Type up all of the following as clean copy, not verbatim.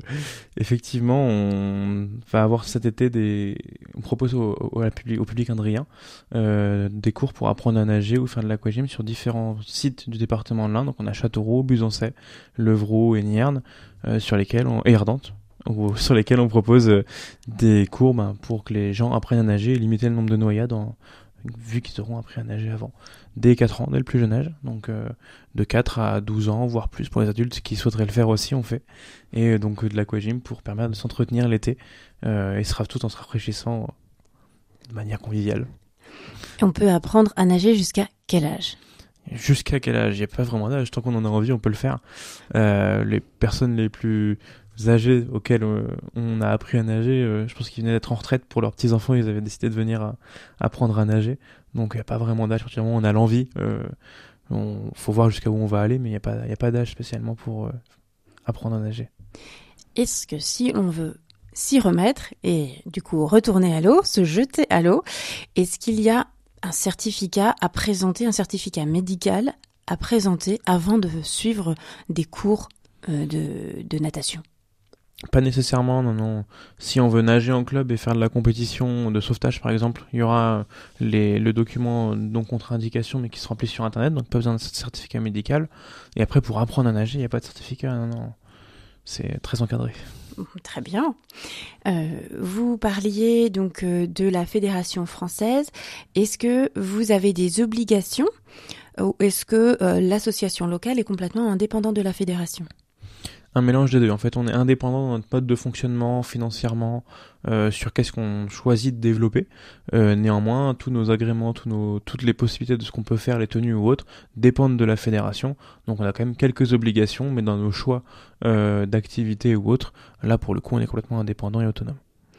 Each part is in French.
effectivement, on va avoir cet été on propose au public indrien des cours pour apprendre à nager ou faire de l'aquagym sur différents sites du département de l'Ain. Donc on a Châteauroux, Buzancais, Levroux et Nierne, et Ardentes, sur lesquels on propose des cours pour que les gens apprennent à nager et limiter le nombre de noyades vu qu'ils auront appris à nager avant. Dès 4 ans, dès le plus jeune âge, donc de 4 à 12 ans, voire plus pour les adultes qui souhaiteraient le faire aussi, on fait. Et donc de l'aquagym pour permettre de s'entretenir l'été, et tout en se rafraîchissant de manière conviviale. Et on peut apprendre à nager jusqu'à quel âge ? Jusqu'à quel âge ? Il n'y a pas vraiment d'âge, tant qu'on en a envie, on peut le faire. Les personnes les plus âgés auxquels on a appris à nager, je pense qu'ils venaient d'être en retraite pour leurs petits-enfants, ils avaient décidé de venir apprendre à nager. Donc il n'y a pas vraiment d'âge, particulièrement on a l'envie. Faut voir jusqu'à où on va aller, mais il n'y a pas d'âge spécialement pour apprendre à nager. Est-ce que si on veut s'y remettre et du coup retourner à l'eau, se jeter à l'eau, est-ce qu'il y a un certificat à présenter, un certificat médical à présenter avant de suivre des cours de natation ? Pas nécessairement, non. Si on veut nager en club et faire de la compétition de sauvetage, par exemple, il y aura le document non contre-indication, mais qui se remplit sur Internet, donc pas besoin de certificat médical. Et après, pour apprendre à nager, il n'y a pas de certificat, non. C'est très encadré. Très bien. Vous parliez donc de la Fédération française. Est-ce que vous avez des obligations ou est-ce que l'association locale est complètement indépendante de la fédération ? Un mélange des deux. En fait, on est indépendant dans notre mode de fonctionnement, financièrement, sur qu'est-ce qu'on choisit de développer. Néanmoins, tous nos agréments, toutes les possibilités de ce qu'on peut faire, les tenues ou autres, dépendent de la fédération. Donc on a quand même quelques obligations, mais dans nos choix d'activités ou autres, là pour le coup, on est complètement indépendant et autonome.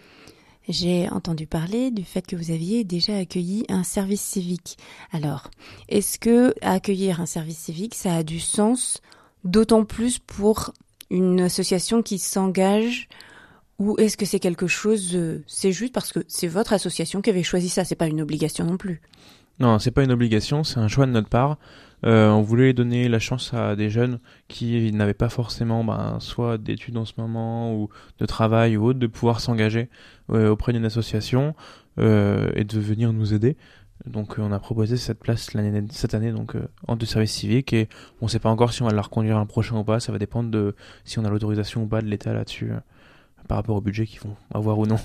J'ai entendu parler du fait que vous aviez déjà accueilli un service civique. Alors, est-ce que accueillir un service civique, ça a du sens, d'autant plus pour une association qui s'engage, ou est-ce que c'est quelque chose, c'est juste parce que c'est votre association qui avait choisi ça, c'est pas une obligation non plus? Non, c'est pas une obligation, c'est un choix de notre part. On voulait donner la chance à des jeunes qui n'avaient pas forcément soit d'études en ce moment ou de travail ou autre, de pouvoir s'engager auprès d'une association et de venir nous aider. Donc on a proposé cette place cette année donc en de service civique, et on ne sait pas encore si on va la reconduire l'an prochain ou pas. Ça va dépendre de si on a l'autorisation ou pas de l'État là-dessus, par rapport au budget qu'ils vont avoir ou non.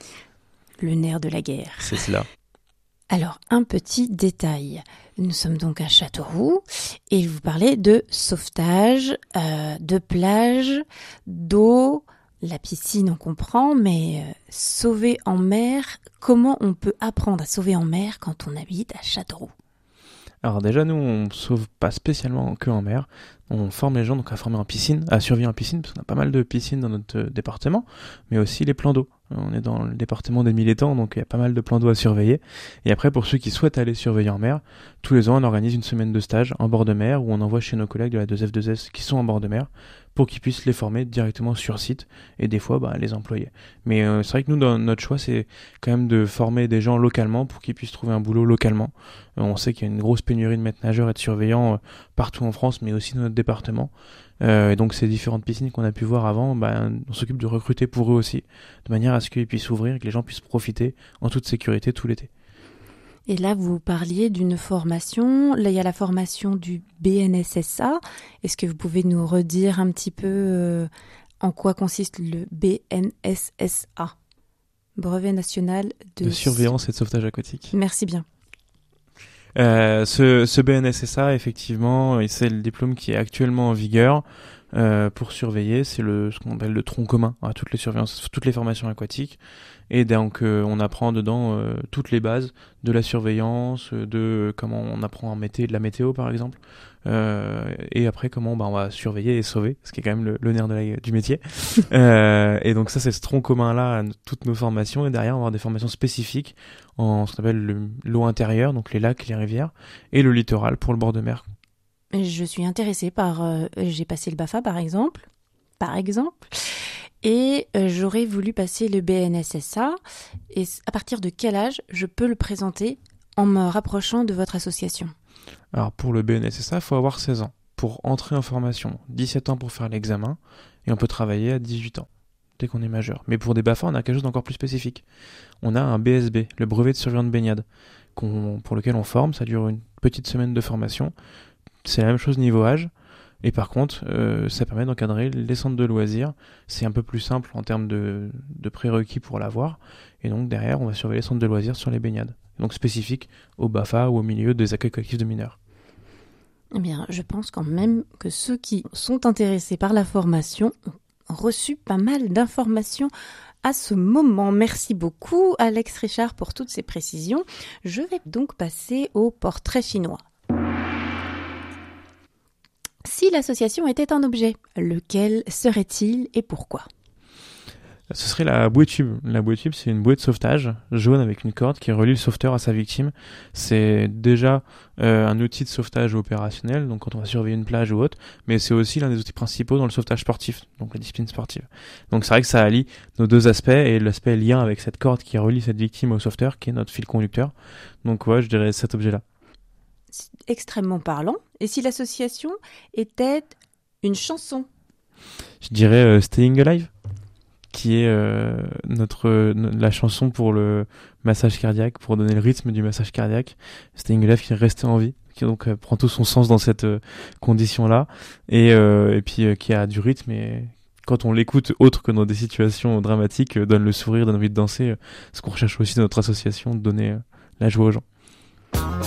Le nerf de la guerre. C'est cela. Alors, un petit détail. Nous sommes donc à Châteauroux et vous parlez de sauvetage, de plage, d'eau, la piscine on comprend, mais sauver en mer, comment on peut apprendre à sauver en mer quand on habite à Châteauroux ? Alors déjà, nous, on sauve pas spécialement que en mer. On forme les gens donc à former en piscine, à surveiller en piscine, parce qu'on a pas mal de piscines dans notre département, mais aussi les plans d'eau. On est dans le département des 1000 étangs, donc il y a pas mal de plans d'eau à surveiller. Et après, pour ceux qui souhaitent aller surveiller en mer, tous les ans, on organise une semaine de stage en bord de mer, où on envoie chez nos collègues de la 2F2S qui sont en bord de mer, pour qu'ils puissent les former directement sur site, et des fois, les employer. Mais c'est vrai que nous, notre choix, c'est quand même de former des gens localement, pour qu'ils puissent trouver un boulot localement. On sait qu'il y a une grosse pénurie de maîtres nageurs et de surveillants partout en France, mais aussi dans notre département. Et donc ces différentes piscines qu'on a pu voir avant, on s'occupe de recruter pour eux aussi, de manière à ce qu'ils puissent ouvrir et que les gens puissent profiter en toute sécurité tout l'été. Et là, vous parliez d'une formation. Là, il y a la formation du BNSSA. Est-ce que vous pouvez nous redire un petit peu en quoi consiste le BNSSA ? Brevet national de surveillance et de sauvetage aquatique. Merci bien. Ce BNSSA, effectivement, c'est le diplôme qui est actuellement en vigueur pour surveiller. C'est ce qu'on appelle le tronc commun à toutes les surveillances, toutes les formations aquatiques. Et donc, on apprend dedans toutes les bases de la surveillance, de comment on apprend de la météo, par exemple. Et après, comment on va surveiller et sauver, ce qui est quand même le nerf du métier. Et donc ça, c'est ce tronc commun-là à toutes nos formations. Et derrière, on va avoir des formations spécifiques en ce qu'on appelle l'eau intérieure, donc les lacs, les rivières, et le littoral pour le bord de mer. Je suis intéressée par... j'ai passé le BAFA, par exemple, et j'aurais voulu passer le BNSSA. Et à partir de quel âge je peux le présenter en me rapprochant de votre association ? Alors pour le BNSSA, il faut avoir 16 ans pour entrer en formation, 17 ans pour faire l'examen, et on peut travailler à 18 ans, dès qu'on est majeur. Mais pour des BAFA, on a quelque chose d'encore plus spécifique. On a un BSB, le brevet de surveillant de baignade, pour lequel on forme, ça dure une petite semaine de formation. C'est la même chose niveau âge, et par contre, ça permet d'encadrer les centres de loisirs. C'est un peu plus simple en termes de prérequis pour l'avoir, et donc derrière, on va surveiller les centres de loisirs sur les baignades, donc spécifiques au BAFA ou au milieu des accueils collectifs de mineurs. Eh bien, je pense quand même que ceux qui sont intéressés par la formation ont reçu pas mal d'informations à ce moment. Merci beaucoup, Alex Richard, pour toutes ces précisions. Je vais donc passer au portrait chinois. Si l'association était un objet, lequel serait-il et pourquoi ? Ce serait la bouée tube. La bouée tube, c'est une bouée de sauvetage jaune avec une corde qui relie le sauveteur à sa victime. C'est déjà un outil de sauvetage opérationnel, donc quand on va surveiller une plage ou autre, mais c'est aussi l'un des outils principaux dans le sauvetage sportif, donc la discipline sportive. Donc c'est vrai que ça allie nos deux aspects, et l'aspect lien avec cette corde qui relie cette victime au sauveteur, qui est notre fil conducteur. Donc ouais, je dirais cet objet-là. C'est extrêmement parlant. Et si l'association était une chanson ? Je dirais Staying Alive, qui est la chanson pour le massage cardiaque, pour donner le rythme du massage cardiaque. Staying Alive qui est resté en vie, qui donc prend tout son sens dans cette condition-là, et puis qui a du rythme, et quand on l'écoute autre que dans des situations dramatiques, donne le sourire, donne envie de danser, ce qu'on recherche aussi dans notre association, de donner la joie aux gens.